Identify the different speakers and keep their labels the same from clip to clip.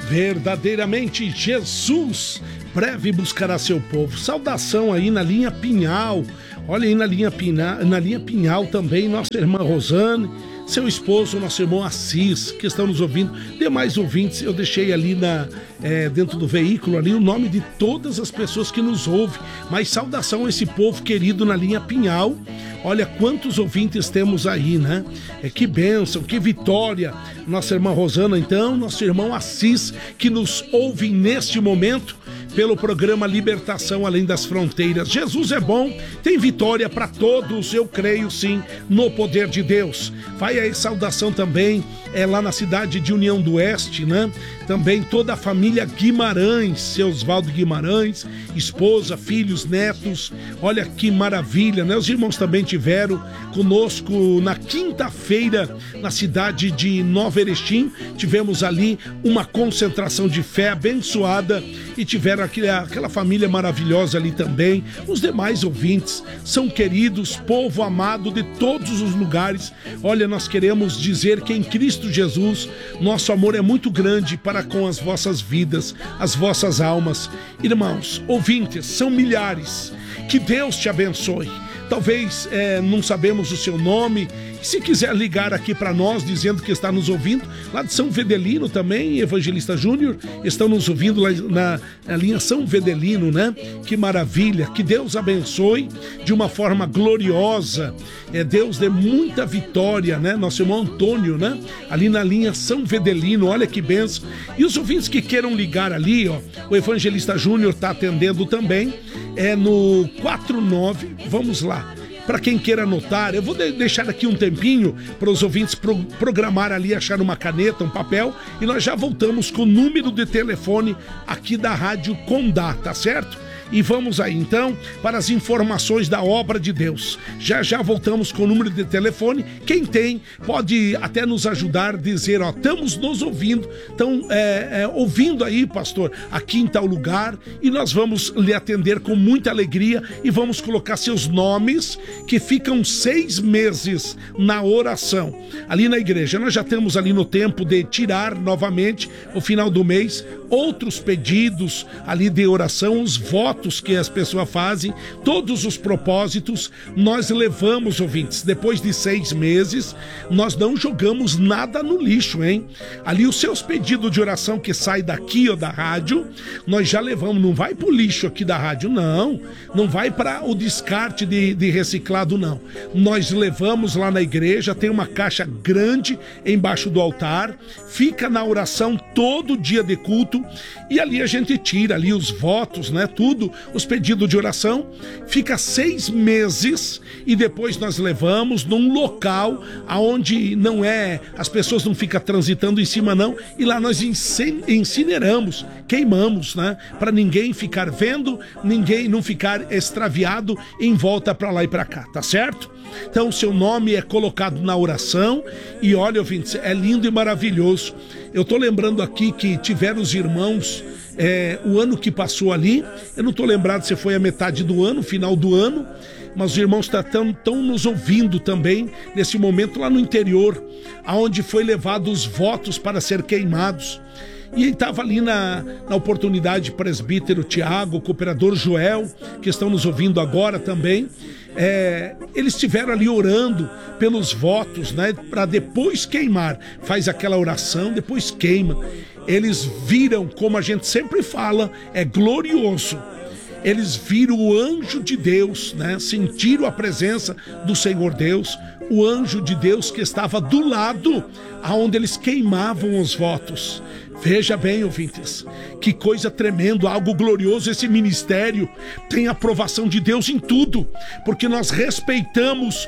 Speaker 1: Verdadeiramente Jesus breve buscará seu povo. Saudação aí na linha Pinhal. Olha aí na linha Pinhal também nossa irmã Rosane, seu esposo, nosso irmão Assis, que estão nos ouvindo. Demais ouvintes, eu deixei ali dentro do veículo ali o nome de todas as pessoas que nos ouvem. Mas saudação a esse povo querido na linha Pinhal. Olha quantos ouvintes temos aí, né? Que bênção, que vitória. Nossa irmã Rosana, então, nosso irmão Assis, que nos ouve neste momento pelo programa Libertação Além das Fronteiras. Jesus é bom, tem vitória para todos, eu creio sim no poder de Deus. Vai aí saudação também, lá na cidade de União do Oeste, né? Também toda a família Guimarães, seu Osvaldo Guimarães, esposa, filhos, netos. Olha que maravilha, né? Os irmãos também tiveram conosco na quinta-feira na cidade de Nova Erechim. Tivemos ali uma concentração de fé abençoada e tiveram aquela família maravilhosa ali também. Os demais ouvintes são queridos, povo amado de todos os lugares. Olha, nós queremos dizer que em Cristo Jesus nosso amor é muito grande para com as vossas vidas, as vossas almas. Irmãos, ouvintes, são milhares. Que Deus te abençoe. Talvez não sabemos o seu nome. Se quiser ligar aqui para nós, dizendo que está nos ouvindo, lá de São Vedelino também, Evangelista Júnior, estão nos ouvindo lá na linha São Vedelino, né? Que maravilha, que Deus abençoe de uma forma gloriosa, Deus dê muita vitória, né? Nosso irmão Antônio, né? Ali na linha São Vedelino, olha que benção. E os ouvintes que queiram ligar ali, ó, o Evangelista Júnior está atendendo também, no 49, vamos lá. Para quem queira anotar, eu vou deixar aqui um tempinho para os ouvintes programar ali, achar uma caneta, um papel, e nós já voltamos com o número de telefone aqui da Rádio Condá, tá certo? E vamos aí então para as informações da obra de Deus. Já voltamos com o número de telefone. Quem tem pode até nos ajudar, dizer, ó, estamos nos ouvindo, estão ouvindo aí, pastor, aqui em tal lugar, e nós vamos lhe atender com muita alegria e vamos colocar seus nomes que ficam 6 meses na oração ali na igreja. Nós já temos ali no tempo de tirar novamente o final do mês outros pedidos ali de oração, os votos que as pessoas fazem, todos os propósitos, nós levamos, ouvintes, depois de 6 meses, nós não jogamos nada no lixo, hein? Ali os seus pedidos de oração que saem daqui ou da rádio, nós já levamos, não vai pro lixo aqui da rádio, não vai para o descarte de reciclado, não. Nós levamos lá na igreja, tem uma caixa grande embaixo do altar, fica na oração todo dia de culto, e ali a gente tira ali os votos, né, tudo, os pedidos de oração, fica 6 meses e depois nós levamos num local aonde não as pessoas não ficam transitando em cima não, e lá nós incineramos, queimamos, né, para ninguém ficar vendo, ninguém não ficar extraviado em volta para lá e para cá, tá certo? Então o seu nome é colocado na oração e olha, ouvintes, é lindo e maravilhoso. Eu tô lembrando aqui que tiveram os irmãos o ano que passou ali, eu não tô lembrado se foi a metade do ano, final do ano, mas os irmãos estão nos ouvindo também nesse momento lá no interior, aonde foi levado os votos para ser queimados. E estava ali na oportunidade presbítero Tiago, o cooperador Joel, que estão nos ouvindo agora também. Eles estiveram ali orando pelos votos, né, para depois queimar. Faz aquela oração, depois queima. Eles viram, como a gente sempre fala, é glorioso. Eles viram o anjo de Deus, né? Sentiram a presença do Senhor Deus, o anjo de Deus que estava do lado aonde eles queimavam os votos. Veja bem, ouvintes, que coisa tremenda, algo glorioso. Esse ministério tem aprovação de Deus em tudo, porque nós respeitamos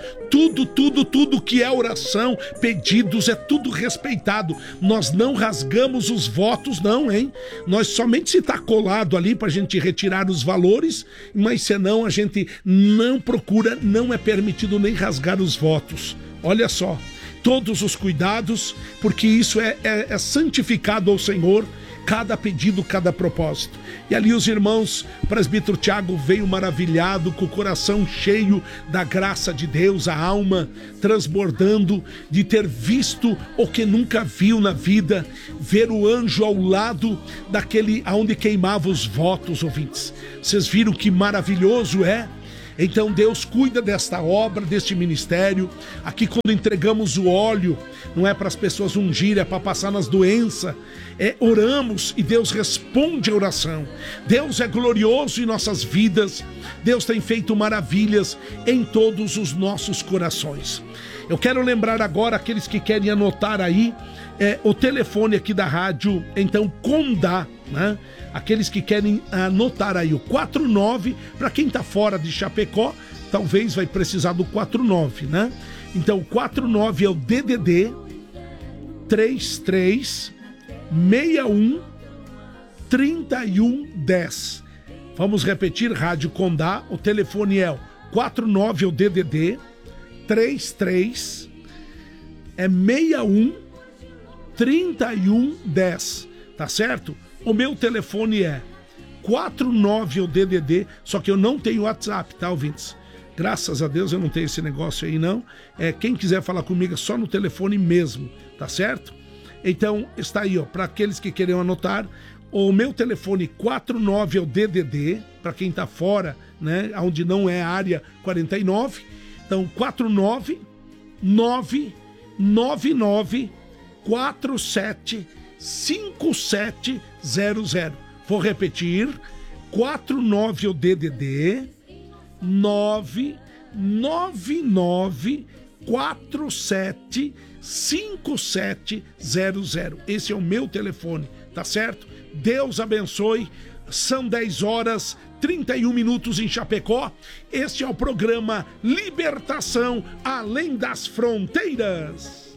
Speaker 1: tudo que é oração, pedidos, é tudo respeitado. Nós não rasgamos os votos não, hein? Nós somente se está colado ali para a gente retirar os valores, mas senão a gente não procura, não é permitido nem rasgar os votos. Olha só, todos os cuidados, porque isso é santificado ao Senhor, cada pedido, cada propósito. E ali os irmãos, o presbítero Tiago veio maravilhado, com o coração cheio da graça de Deus, a alma transbordando de ter visto o que nunca viu na vida, ver o anjo ao lado daquele aonde queimava os votos, ouvintes. Vocês viram que maravilhoso é? Então Deus cuida desta obra, deste ministério. Aqui quando entregamos o óleo, não é para as pessoas ungirem, é para passar nas doenças. Oramos e Deus responde a oração. Deus é glorioso em nossas vidas. Deus tem feito maravilhas em todos os nossos corações. Eu quero lembrar agora aqueles que querem anotar aí o telefone aqui da rádio, então Condá, né? Aqueles que querem anotar aí o 49, para quem está fora de Chapecó, talvez vai precisar do 49, né? Então o 49 é o DDD 33 61 31 10. Vamos repetir, Rádio Condá, o telefone é o 49 é o DDD 33 61 31 10, tá certo? O meu telefone é 49 é o DDD, só que eu não tenho WhatsApp, tá, ouvintes? Graças a Deus eu não tenho esse negócio aí, não. Quem quiser falar comigo é só no telefone mesmo, tá certo? Então, está aí, ó, para aqueles que querem anotar, o meu telefone 49 é o DDD, para quem tá fora, né, onde não é a área 49. Então, 49 999 47 5700. Vou repetir, 49 é o DDD 999 47 5700. Esse é o meu telefone, tá certo? Deus abençoe. São 10 horas 31 minutos em Chapecó. Este é o programa Libertação Além das Fronteiras.